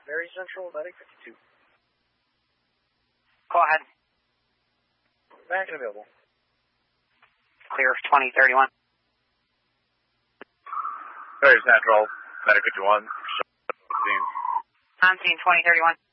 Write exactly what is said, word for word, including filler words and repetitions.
Very Central, Medic fifty-two. Go ahead. Back and available. Clear twenty thirty-one. Very Central, Medic fifty-one. On scene twenty thirty-one.